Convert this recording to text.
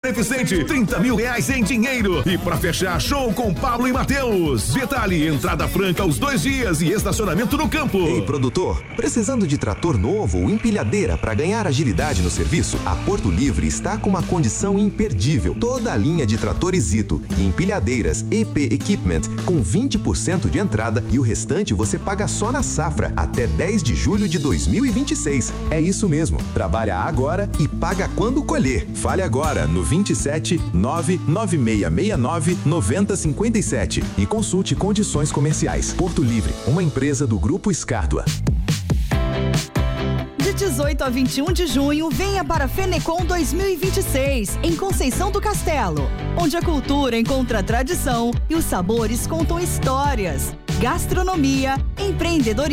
beneficente, 30 mil reais em dinheiro. E pra fechar, show com Pablo e Matheus. Detalhe, entrada franca os 2 dias e estacionamento no campo. Ei, produtor, precisando de trator novo ou empilhadeira para ganhar agilidade no serviço? A Porto Livre está com uma condição imperdível. Toda a linha de tratores Ito e empilhadeiras EP Equipment com 20% de entrada e o restante você paga só na safra até 10 de julho de 2026. É isso mesmo. Trabalha agora e paga quando colher. Fale agora no 27 99669 9057 e consulte condições comerciais. Porto Livre, uma empresa do Grupo Escárdua. De 18 a 21 de junho, venha para a Fenecon 2026, em Conceição do Castelo, onde a cultura encontra a tradição e os sabores contam histórias. Gastronomia, empreendedorismo